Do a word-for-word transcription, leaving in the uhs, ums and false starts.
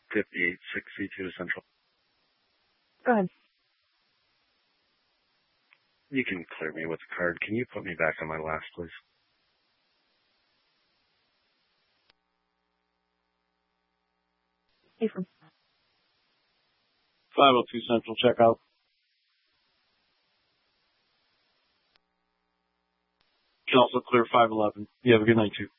fifty-eight sixty-two to Central. Go ahead. You can clear me with the card. Can you put me back on my last, please? Ephraim. five oh two Central, check out. You can also clear five eleven. You have a good night, too.